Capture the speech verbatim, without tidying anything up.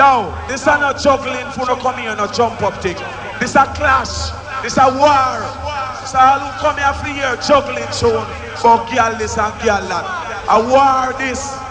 Yo, this is not juggling for no come here, no jump up thing. This is a clash. This is a war. This is all who come here for here juggling soon. For girl this and girl that. A war this.